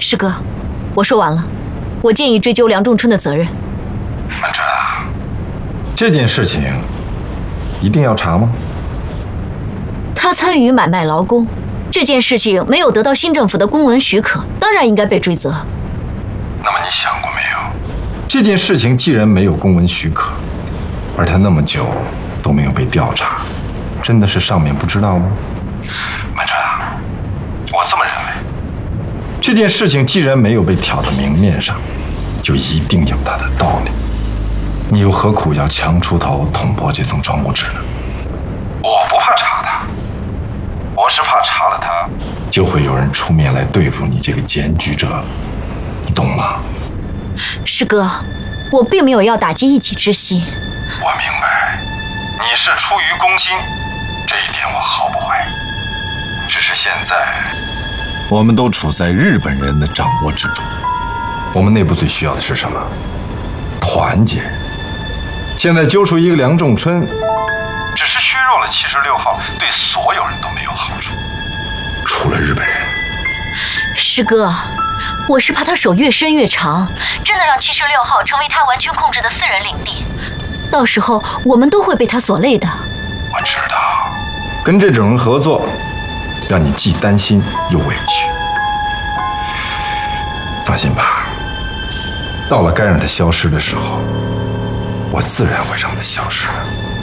师哥，我说完了，我建议追究梁仲春的责任。 曼春啊，这件事情一定要查吗？ 他参与买卖劳工这件事情没有得到新政府的公文许可，当然应该被追责。 那么你想过没有，这件事情既然没有公文许可，而他那么久都没有被调查，真的是上面不知道吗？曼春啊，我这么认为，这件事情既然没有被挑到明面上，就一定有它的道理。你又何苦要强出头捅破这层窗户纸呢？我不怕查他，我是怕查了他，就会有人出面来对付你这个检举者，你懂吗？ 师哥，我并没有要打击一己之心。 我明白，你是出于公心，这一点我毫不怀疑。只是现在，我们都处在日本人的掌握之中。我们内部最需要的是什么？团结。现在揪出一个梁仲春，只是削弱了76号，对所有人都没有好处，除了日本人。 师哥，我是怕他手越伸越长，真的让76号成为他完全控制的私人领地，到时候我们都会被他所累的。 我知道，跟这种人合作，让你既担心又委屈。放心吧，到了该让他消失的时候，我自然会让他消失的。